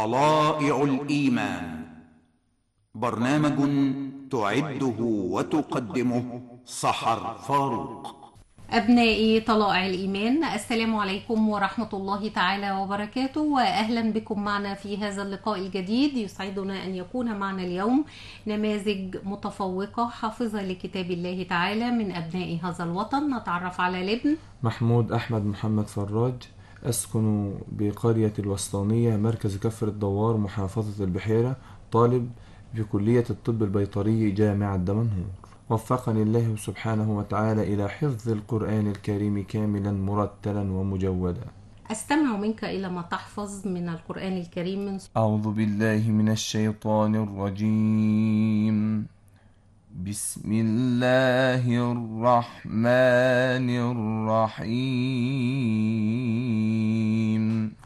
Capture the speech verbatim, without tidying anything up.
طلائع الإيمان، برنامج تعده وتقدمه سحر فاروق. أبنائي طلائع الإيمان، السلام عليكم ورحمة الله تعالى وبركاته، وأهلا بكم معنا في هذا اللقاء الجديد. يسعدنا أن يكون معنا اليوم نماذج متفوقة حافظة لكتاب الله تعالى من أبناء هذا الوطن. نتعرف على الابن محمود أحمد محمد فراج، أسكن بقرية الوسطانية، مركز كفر الدوار، محافظة البحيرة، طالب في كلية الطب البيطري، جامعة دمنهور. وفقني الله سبحانه وتعالى إلى حفظ القرآن الكريم كاملا مرتلا ومجودا. أستمع منك إلى ما تحفظ من القرآن الكريم. من أعوذ بالله من الشيطان الرجيم. بسم الله الرحمن الرحيم.